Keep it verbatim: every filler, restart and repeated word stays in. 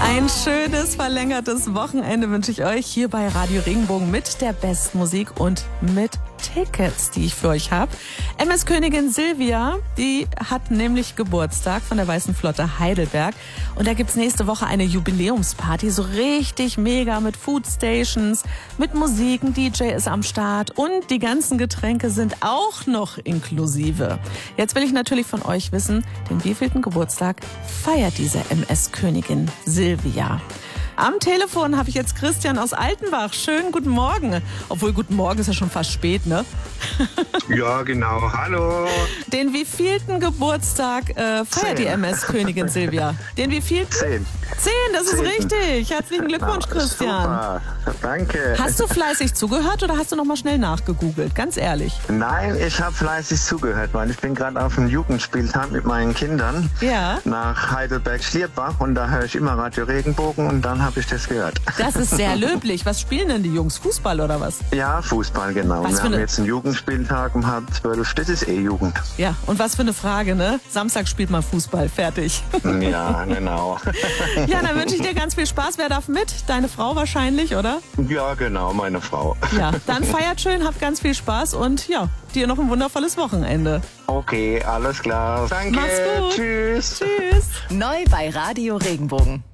Ein schönes, verlängertes Wochenende wünsche ich euch hier bei Radio Regenbogen mit der besten Musik und mit Tickets, die ich für euch habe. M S-Königin Silvia, die hat nämlich Geburtstag von der Weißen Flotte Heidelberg. Und da gibt's nächste Woche eine Jubiläumsparty, so richtig mega mit Foodstations, mit Musik, ein D J ist am Start und die ganzen Getränke sind auch noch inklusive. Jetzt will ich natürlich von euch wissen, den wievielten Geburtstag feiert diese M S-Königin Silvia? Am Telefon habe ich jetzt Christian aus Altenbach. Schönen guten Morgen. Obwohl, guten Morgen ist ja schon fast spät, ne? Ja, genau. Hallo. Den wievielten Geburtstag äh, feiert die M S-Königin Silvia? Den wievielten? Zehn. Zehn, das ist Zehn. richtig. Herzlichen Glückwunsch, Ja, Christian. Super. Danke. Hast du fleißig zugehört oder hast du noch mal schnell nachgegoogelt? Ganz ehrlich. Nein, ich habe fleißig zugehört, weil ich bin gerade auf einem Jugendspieltag mit meinen Kindern Ja. nach Heidelberg-Schlierbach und da höre ich immer Radio Regenbogen und dann habe ich das gehört. Das ist sehr löblich. Was spielen denn die Jungs? Fußball oder was? Ja, Fußball, genau. Was Wir für haben eine- jetzt einen Jugendspieltag um halb zwölf. Das ist eh Jugend. Ja, und was für eine Frage, ne? Samstag spielt man Fußball. Fertig. Ja, genau. Ja, dann wünsche ich dir ganz viel Spaß. Wer darf mit? Deine Frau wahrscheinlich, oder? Ja, genau, meine Frau. Ja, dann feiert schön, habt ganz viel Spaß und ja, dir noch ein wundervolles Wochenende. Okay, alles klar. Danke. Mach's gut. Tschüss. Tschüss. Neu bei Radio Regenbogen.